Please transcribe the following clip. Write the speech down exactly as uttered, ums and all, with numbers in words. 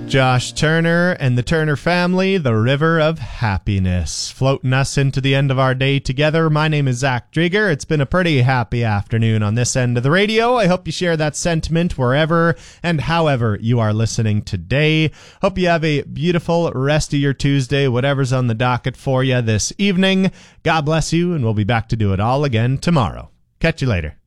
Josh Turner and the Turner family, the River of Happiness, floating us into the end of our day together. My name is Zach Drieger. It's been a pretty happy afternoon on this end of the radio. I hope you share that sentiment wherever and however you are listening today. Hope you have a beautiful rest of your Tuesday, whatever's on the docket for you this evening. God bless you, and we'll be back to do it all again tomorrow. Catch you later.